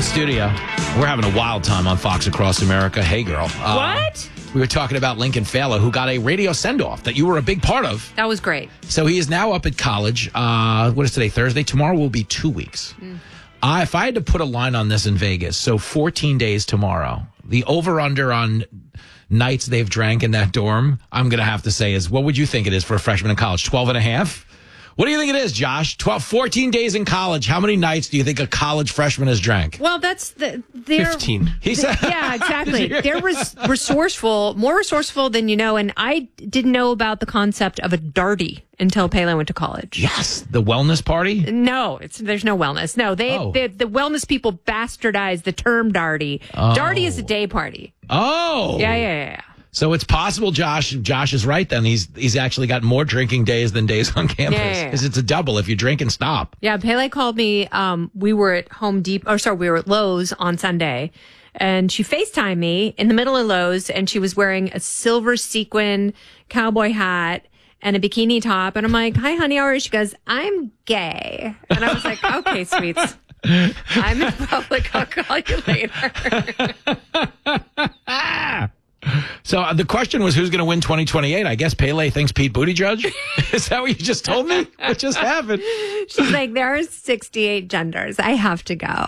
studio. We're having a wild time on Fox Across America. Hey, girl. What? We were talking about Lincoln Fala, who got a radio send-off that you were a big part of. That was great. So he is now up at college. What is today, Thursday? Tomorrow will be 2 weeks. If I had to put a line on this in Vegas, so 14 days tomorrow, the over-under on nights they've drank in that dorm, I'm going to have to say is, what would you think it is for a freshman in college? 12 and a half? What do you think it is, Josh? 14 days in college. How many nights do you think a college freshman has drank? Well, that's they're 15. He said, yeah, exactly. They're resourceful, more resourceful than you know. And I didn't know about the concept of a darty until Pele went to college. yes, the wellness party? No, there's no wellness. No, the wellness people bastardized the term darty. Darty is a day party. Oh. Yeah. So it's possible Josh is right then. He's actually got more drinking days than days on campus. Because it's a double if you drink and stop. Yeah, Pele called me. We were at we were at Lowe's on Sunday. And she FaceTimed me in the middle of Lowe's, and she was wearing a silver sequin cowboy hat and a bikini top. And I'm like, "Hi, honey, how are you?" She goes, "I'm gay." And I was like, "Okay, sweets. I'm in public. I'll call you later." So the question was, who's going to win 2028? I guess Pele thinks Pete Buttigieg. Is that what you just told me? What just happened? She's like, "There are 68 genders. I have to go."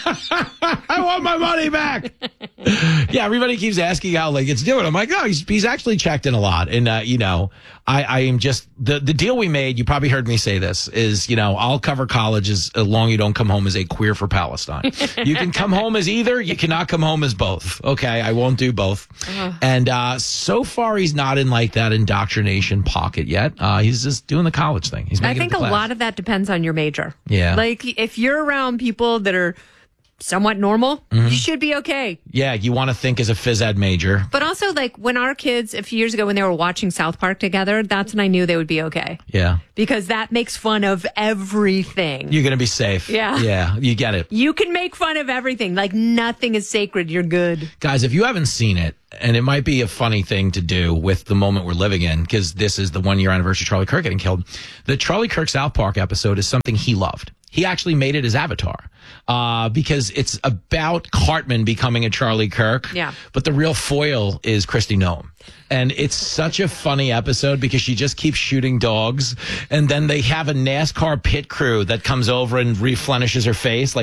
I want my money back. Yeah, everybody keeps asking how it's doing. I'm like, no, he's actually checked in a lot. And, I am just, the deal we made, you probably heard me say this, is, I'll cover college as long as you don't come home as a queer for Palestine. You can come home as either. You cannot come home as both. Okay, I won't do both. And so far, he's not in that indoctrination pocket yet. He's just doing the college thing. He's making I think it to a class. lot of that depends on your major. Yeah. If you're around people that are somewhat normal, you should be okay. Yeah, you want to think as a phys ed major. But also, when our kids, a few years ago, when they were watching South Park together, that's when I knew they would be okay. Yeah. Because that makes fun of everything. You're going to be safe. Yeah. Yeah, you get it. You can make fun of everything. Nothing is sacred. You're good. Guys, if you haven't seen it, and it might be a funny thing to do with the moment we're living in, because this is the 1 year anniversary of Charlie Kirk getting killed. The Charlie Kirk South Park episode is something he loved. He actually made it his avatar because it's about Cartman becoming a Charlie Kirk. Yeah. But the real foil is Kristi Noem. And it's such a funny episode because she just keeps shooting dogs. And then they have a NASCAR pit crew that comes over and replenishes her face,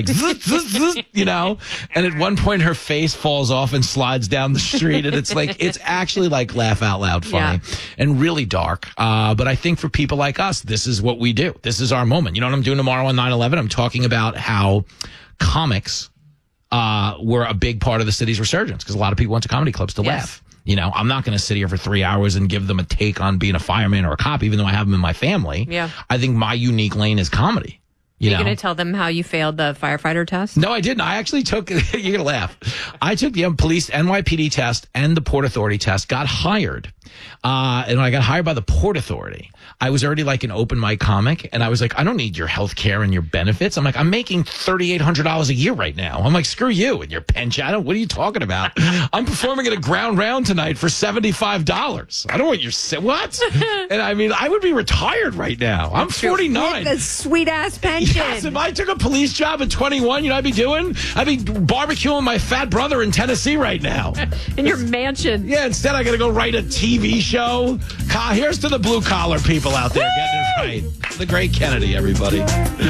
And at one point, her face falls off and slides down the street. And it's actually laugh out loud funny and really dark. But I think for people like us, this is what we do. This is our moment. You know what I'm doing tomorrow on 9/11? I'm talking about how comics were a big part of the city's resurgence because a lot of people went to comedy clubs to laugh. I'm not going to sit here for 3 hours and give them a take on being a fireman or a cop, even though I have them in my family. Yeah. I think my unique lane is comedy. You're going to tell them how you failed the firefighter test? No, I didn't. I actually took, you're going to laugh. I took the police NYPD test and the Port Authority test, got hired. And when I got hired by the Port Authority, I was already an open mic comic. And I was like, I don't need your health care and your benefits. I'm like, I'm making $3,800 a year right now. I'm like, screw you and your pension. What are you talking about? I'm performing at a ground round tonight for $75. I don't want your, what? And I would be retired right now. I'm 49. With a sweet ass pension. Yes, if I took a police job at 21, you know what I'd be doing? I'd be barbecuing my fat brother in Tennessee right now. In your mansion. Yeah, instead I got to go write a TV show. Here's to the blue collar people out there getting it right. The great Kennedy, everybody.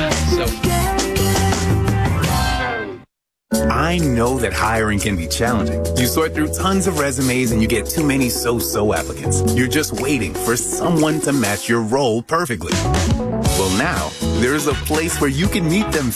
I know that hiring can be challenging. You sort through tons of resumes and you get too many so-so applicants. You're just waiting for someone to match your role perfectly. Well, now, there's a place where you can meet them